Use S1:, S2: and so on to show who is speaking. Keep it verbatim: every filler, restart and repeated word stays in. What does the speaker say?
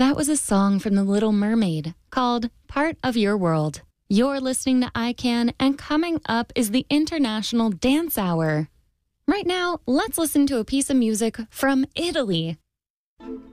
S1: That was a song from The Little Mermaid called Part of Your World. You're listening to I CAN, and coming up is the International Dance Hour. Right now, let's listen to a piece of music from Italy.